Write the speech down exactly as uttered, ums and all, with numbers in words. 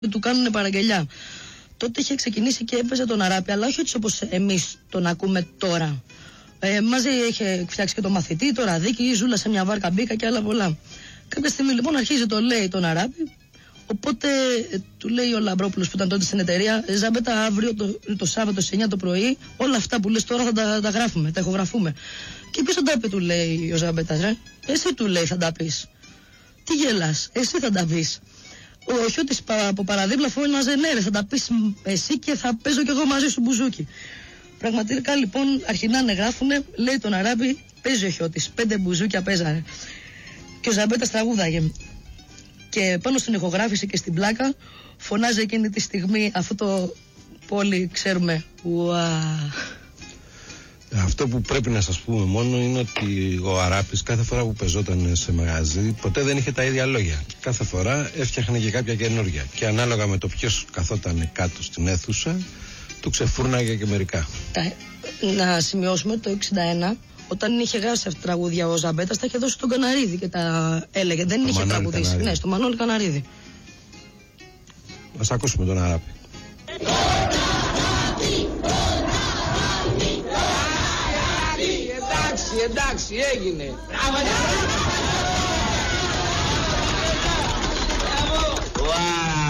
του κάνουν παραγγελιά. Τότε είχε ξεκινήσει και έπαιζε τον Αράπη, αλλά όχι έτσι όπως εμείς τον ακούμε τώρα. Ε, μαζί είχε φτιάξει και το μαθητή, το Ραδίκι, ζούλα σε μια βάρκα μπήκα και άλλα πολλά. Κάποια στιγμή λοιπόν αρχίζει το λέει τον Αράπη, οπότε ε, του λέει ο Λαμπρόπουλος που ήταν τότε στην εταιρεία, Ζαμπέτα, αύριο το, το Σάββατο στις εννιά το πρωί, όλα αυτά που λες τώρα θα τα, τα γράφουμε, τα ηχογραφούμε. Και ποιος θα τα πει, του λέει ο Ζαμπέτας, ρε. Εσύ, του λέει, θα τα πεις. Τι γελάς, εσύ θα τα πεις. Ο Χιώτης από παραδίπλα φώναζε, ναι, ρε, θα τα πεις εσύ και θα παίζω κι εγώ μαζί σου μπουζούκι. Πραγματικά λοιπόν αρχινάνε, γράφουνε, λέει τον Αράπη, παίζει ο Χιώτης, πέντε μπουζούκια παίζανε. Και ο Ζαμπέτας τραγούδαγε. Και πάνω στην ηχογράφηση και στην πλάκα φωνάζει εκείνη τη στιγμή αυτό το που όλοι ξέρουμε. Ουα. Αυτό που πρέπει να σας πούμε μόνο είναι ότι ο Αράπης κάθε φορά που πεζόταν σε μαγαζί ποτέ δεν είχε τα ίδια λόγια. Κάθε φορά έφτιαχνε και κάποια καινούργια. Και ανάλογα με το ποιος καθόταν κάτω στην αίθουσα, του ξεφούρναγε και μερικά. Να σημειώσουμε το εξήντα ένα, όταν είχε γράψει αυτά τα τραγούδια ο Ζαμπέτας, τα είχε δώσει στον Καναρίδη και τα έλεγε. Δεν το είχε τραγουδίσει. Ναι, στο Μανώλη Καναρίδη. Ας ακούσουμε τον Αράπη. Εντάξει, έγινε. Μπράβο,